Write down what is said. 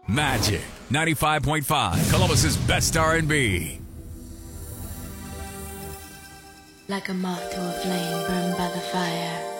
Magic 95.5, Columbus's best R&B. Like a moth to a flame burned by the fire.